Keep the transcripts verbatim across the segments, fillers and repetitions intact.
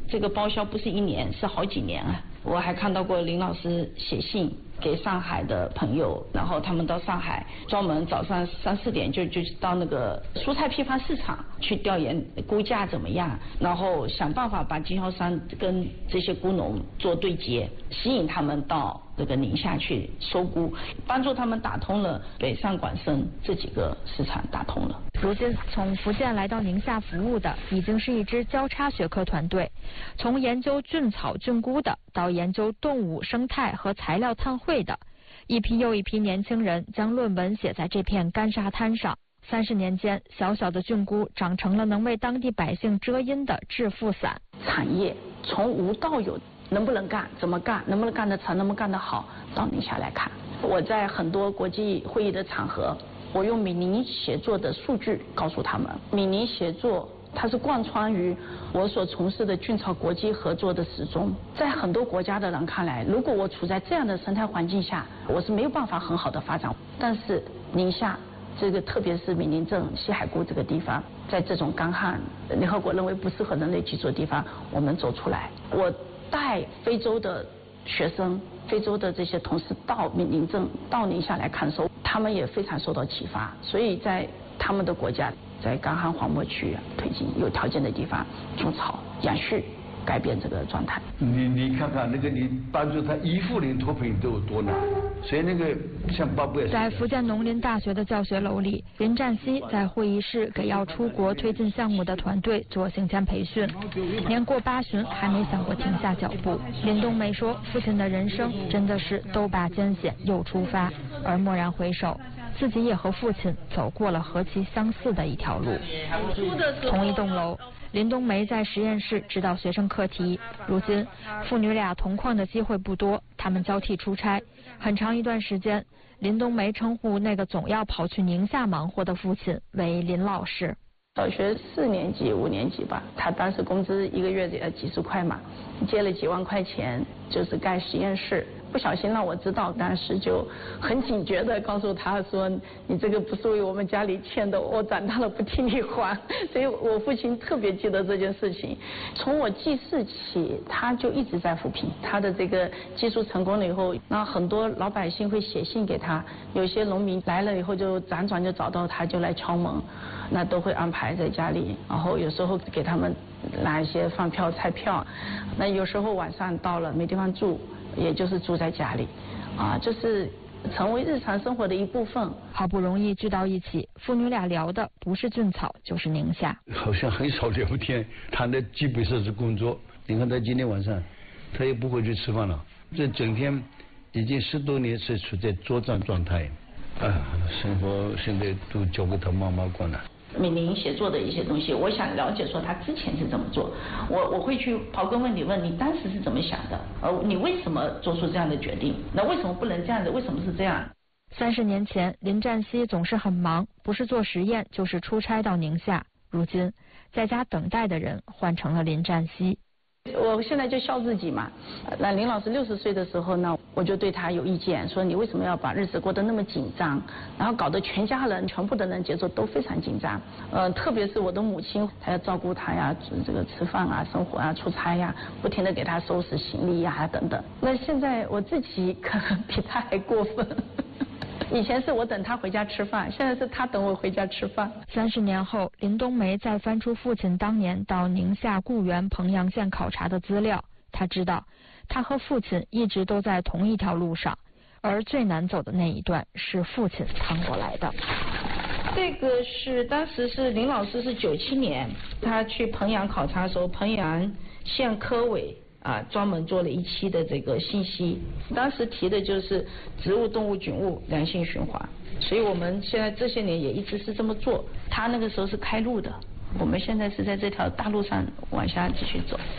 这个报销不是一年，是好几年啊。我还看到过林老师写信给上海的朋友，然后他们到上海专门早上三四点就就到那个蔬菜批发市场去调研估价怎么样，然后想办法把经销商跟这些菇农做对接，吸引他们到这个宁夏去收菇，帮助他们打通了北上广深这几个市场打通了。 如今从福建来到宁夏服务的已经是一支交叉学科团队，从研究菌草菌菇的到研究动物生态和材料碳汇的，一批又一批年轻人将论文写在这片干沙滩上。三十年间，小小的菌菇长成了能为当地百姓遮阴的致富伞。 产业从无到有，能不能干，怎么干，能不能干得成，能不能干得好，到宁夏来看。我在很多国际会议的场合，我用闽宁协作的数据告诉他们，闽宁协作它是贯穿于我所从事的菌草国际合作的始终。在很多国家的人看来，如果我处在这样的生态环境下，我是没有办法很好的发展。但是宁夏这个特别是闽宁镇西海固这个地方，在这种干旱联合国认为不适合人类居住的地方，我们走出来。我带非洲的学生、非洲的这些同事到闽宁镇、到宁夏来看守，他们也非常受到启发，所以在他们的国家，在干旱荒漠区推进有条件的地方种草养畜，改变这个状态。 你你看看那个，你帮助他一户人脱贫都有多难，所以那个像巴布亚。 在福建农林大学的教学楼里，林占西在会议室给要出国推进项目的团队做行前培训。年过八旬还没想过停下脚步。林冬梅说，父亲的人生真的是都把艰险又出发，而蓦然回首，自己也和父亲走过了何其相似的一条路。同一栋楼，林冬梅在实验室指导学生课题。如今父女俩同框的机会不多，他们交替出差。很长一段时间，林冬梅称呼那个总要跑去宁夏忙活的父亲为林老师。 小学四年级、五年级吧，他当时工资一个月也几十块嘛，借了几万块钱，就是盖实验室。不小心让我知道，当时就很警觉的告诉他说，你这个不是为我们家里欠的，我长大了不替你还。所以我父亲特别记得这件事情。从我记事起，他就一直在扶贫。他的这个技术成功了以后，那很多老百姓会写信给他，有些农民来了以后就辗转就找到他，就来敲门，那都会安排在家里，然后有时候给他们拿一些饭票、菜票。那有时候晚上到了没地方住，也就是住在家里，啊，就是成为日常生活的一部分。 好不容易聚到一起，父女俩聊的不是菌草就是宁夏。 好像很少聊天，谈的基本上是工作。你看他今天晚上，他也不会去吃饭了，这整天已经十多年是处在作战状态，啊，生活现在都交给他妈妈管了。 闽宁协作的一些东西，我想了解说他之前是怎么做，我我会去刨根问底，问你当时是怎么想的，呃，你为什么做出这样的决定？那为什么不能这样子？为什么是这样？ 三十年前，林占西总是很忙，不是做实验就是出差到宁夏。如今，在家等待的人换成了林占西。 我现在就笑自己嘛。那林老师六十岁的时候呢，我就对他有意见，说你为什么要把日子过得那么紧张，然后搞得全家人、全部的人节奏都非常紧张。呃，特别是我的母亲，她要照顾他呀，这个吃饭啊、生活啊、出差呀，不停的给他收拾行李呀等等。那现在我自己可能比他还过分。以前是我等他回家吃饭，现在是他等我回家吃饭。 三十年后，林冬梅再翻出父亲当年到宁夏固原彭阳县考察的资料，他知道他和父亲一直都在同一条路上，而最难走的那一段是父亲趟过来的。 这个是当时是林老师是九七年，他去彭阳考察的时候，彭阳县科委啊，专门做了一期的这个信息，当时提的就是植物、动物、菌物良性循环，所以我们现在这些年也一直是这么做。他那个时候是开路的，我们现在是在这条大路上往下继续走。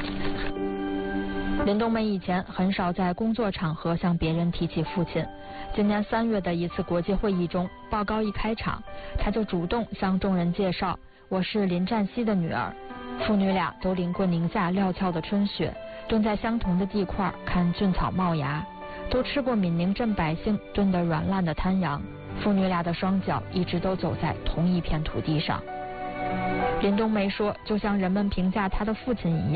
林冬梅以前很少在工作场合向别人提起父亲，今年三月的一次国际会议中，报告一开场，他就主动向众人介绍，我是林占西的女儿。父女俩都淋过宁夏料峭的春雪，蹲在相同的地块看菌草冒芽，都吃过闽宁镇百姓炖得软烂的滩羊。父女俩的双脚一直都走在同一片土地上。林冬梅说，就像人们评价她的父亲一样。